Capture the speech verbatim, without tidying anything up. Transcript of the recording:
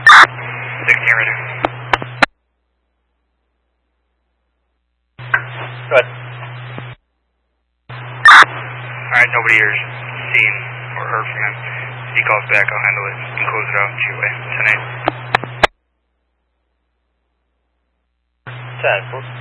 sixteen ready. Go ahead. Alright, nobody here is seen or heard from him. If he calls back, I'll handle it and close it out your way. ten eight. ten,